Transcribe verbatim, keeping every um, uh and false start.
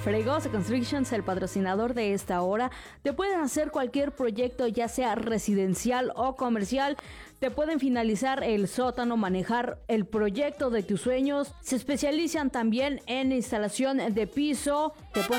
Fregoso Constructions, el patrocinador de esta hora. Te pueden hacer cualquier proyecto, ya sea residencial o comercial. Te pueden finalizar el sótano, manejar el proyecto de tus sueños. Se especializan también en instalación de piso. Te pueden